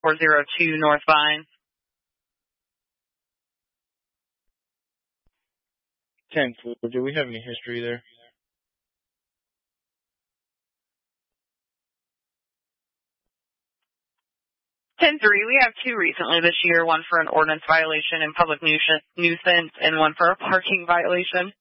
402 North Vine. 10-4. Do we have any history there? 10-3, we have two recently this year, one for an ordinance violation and public nuisance, and one for a parking violation.